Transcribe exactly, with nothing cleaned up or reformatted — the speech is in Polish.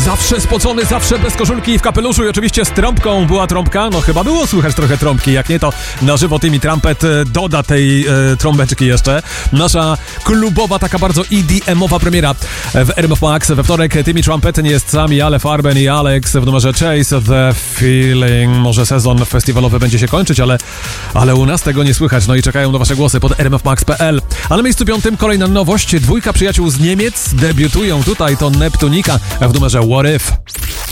Zawsze spocony, zawsze bez koszulki i w kapeluszu i oczywiście z trąbką. Była trąbka? No chyba było słychać trochę trąbki, jak nie to na żywo Timmy Trumpet doda tej e, trąbeczki jeszcze. Nasza klubowa, taka bardzo E D M-owa premiera w R M F Max. We wtorek Timmy Trumpet nie jest sami, ale Farben i Alex w numerze Chase the Feeling. Może sezon festiwalowy będzie się kończyć, ale, ale u nas tego nie słychać. No i czekają na wasze głosy pod r m f max kropka p l. A na miejscu piątym kolejna nowość. Dwójka przyjaciół z Niemiec debiutują tutaj, to Neptunika w numerze What If.